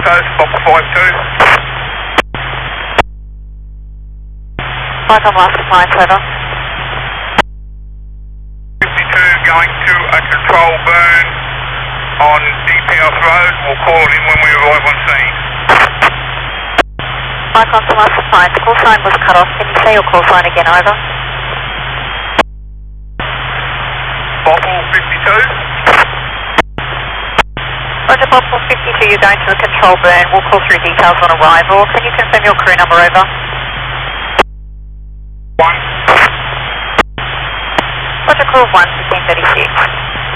Coast, Papa 52. Micron last appliance, over. 52 going to a control burn on Deep House Road. We'll call it in when we arrive on scene. Micron to last appliance, call sign was cut off. Can you say your call sign again, over? Bottle 52. Roger, Bottle 52, you're going to a control burn. We'll call through details on arrival. Can you confirm your crew number, over? 1. Roger, call 1, 1536.